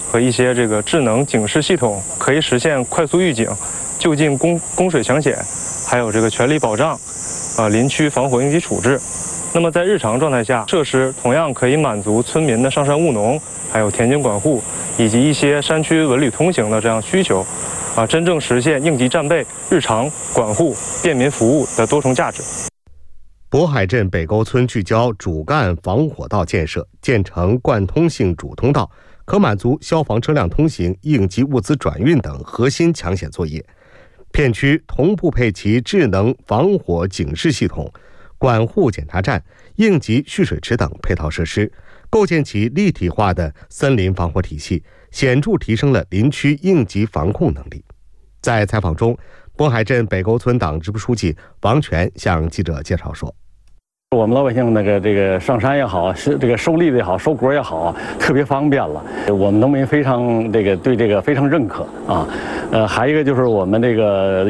和一些这个智能警示系统，可以实现快速预警、就近供水抢险，还有这个全力保障林区防火应急处置。那么在日常状态下，设施同样可以满足村民的上山务农，还有田间管护，以及一些山区文旅通行的这样需求，真正实现应急战备、日常管护、便民服务的多重价值。 渤海镇北沟村聚焦主干防火道建设，建成贯通性主通道，可满足消防车辆通行、应急物资转运等核心抢险作业。片区同步配齐智能防火警示系统、管护检查站、应急蓄水池等配套设施，构建起立体化的森林防火体系，显著提升了林区应急防控能力。在采访中，渤海镇北沟村党支部书记王全向记者介绍说， 我们老百姓这个上山也好，是这个收栗子也好，收果也好，特别方便了。我们农民非常对这个非常认可啊。还有一个就是我们这个